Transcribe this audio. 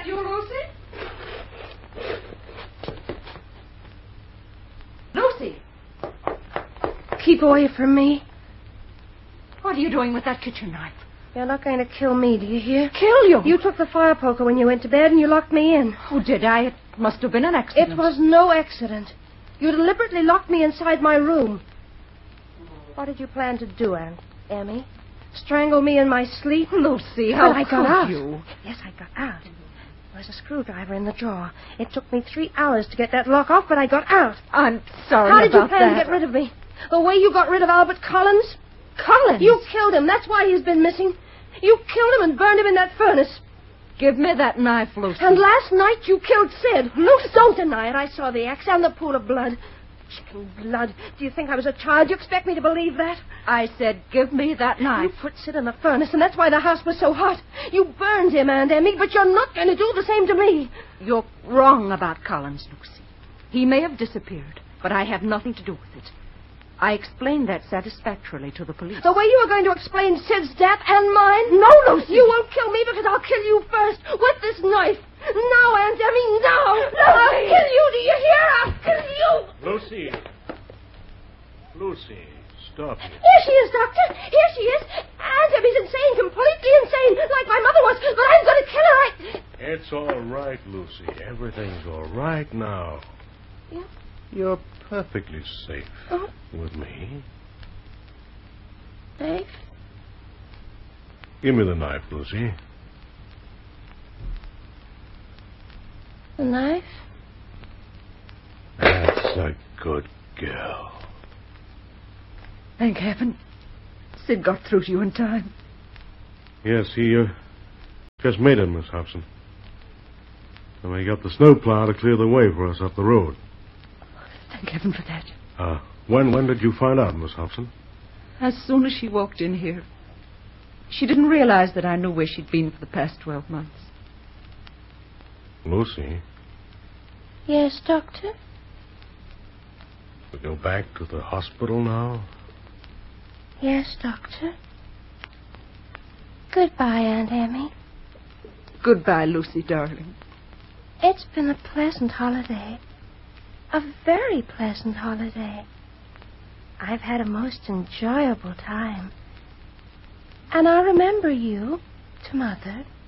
that you, Lucy? Lucy! Keep away from me. What are you doing with that kitchen knife? You're not going to kill me, do you hear? Kill you? You took the fire poker when you went to bed and you locked me in. Oh, did I? It must have been an accident. It was no accident. You deliberately locked me inside my room. What did you plan to do, Aunt Emmy? Strangle me in my sleep? Lucy, how But I got could out. you? Yes, I got out. There was a screwdriver in the drawer. It took me 3 hours to get that lock off, but I got out. I'm sorry How did you about plan that. to get rid of me? The way you got rid of Albert Collins? Collins? You killed him. That's why he's been missing. You killed him and burned him in that furnace. Give me that knife, Lucy. And last night you killed Sid. Lucy, don't deny it. I saw the axe and the pool of blood. Chicken blood. Do you think I was a child? Do you expect me to believe that? I said, give me that knife. You put Sid in the furnace, and that's why the house was so hot. You burned him, Aunt Emmy, but you're not going to do the same to me. You're wrong about Collins, Lucy. He may have disappeared, but I have nothing to do with it. I explained that satisfactorily to the police. The way you were going to explain Sid's death and mine? No, Lucy. You won't kill me because I'll kill you first with this knife. Now, Aunt Emmy, now. I'll kill you, do you hear? I'll kill you. Lucy. Lucy, stop it. Here she is, Doctor. Here she is. Aunt Emmy's insane, completely insane, like my mother was, but I'm going to kill her. It's all right, Lucy. Everything's all right now. Yeah? You're perfectly safe Oh. with me. Safe? Give me the knife, Lucy. The knife? That's a good girl. Thank heaven. Sid got through to you in time. Yes, he just made it, Miss Hobson. And we got the snowplow to clear the way for us up the road. Thank heaven for that. When did you find out, Miss Hobson? As soon as she walked in here. She didn't realize that I knew where she'd been for the past 12 months. Lucy, Yes, Doctor? we go back to the hospital now? Yes, Doctor. Goodbye, Aunt Emmy. Goodbye, Lucy, darling. It's been a pleasant holiday. A very pleasant holiday. I've had a most enjoyable time. And I'll remember you to Mother.